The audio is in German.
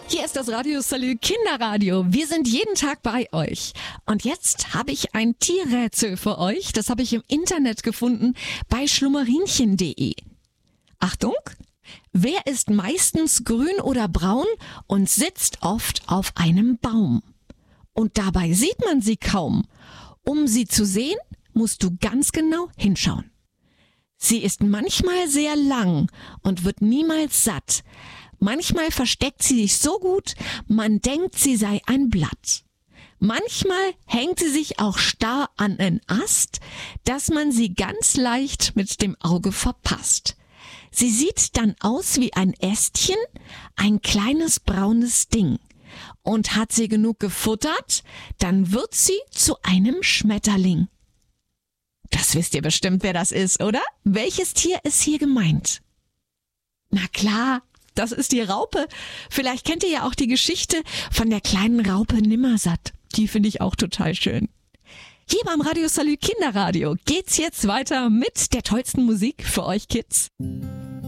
Hier ist das Radio Salü Kinderradio. Wir sind jeden Tag bei euch. Und jetzt habe ich ein Tierrätsel für euch. Das habe ich im Internet gefunden bei schlummerinchen.de. Achtung! Wer ist meistens grün oder braun und sitzt oft auf einem Baum? Und dabei sieht man sie kaum. Um sie zu sehen, musst du ganz genau hinschauen. Sie ist manchmal sehr lang und wird niemals satt. Manchmal versteckt sie sich so gut, man denkt, sie sei ein Blatt. Manchmal hängt sie sich auch starr an einen Ast, dass man sie ganz leicht mit dem Auge verpasst. Sie sieht dann aus wie ein Ästchen, ein kleines braunes Ding. Und hat sie genug gefuttert, dann wird sie zu einem Schmetterling. Das wisst ihr bestimmt, wer das ist, oder? Welches Tier ist hier gemeint? Na klar, das ist die Raupe. Vielleicht kennt ihr ja auch die Geschichte von der kleinen Raupe Nimmersatt. Die finde ich auch total schön. Hier beim Radio Salü Kinderradio geht's jetzt weiter mit der tollsten Musik für euch Kids.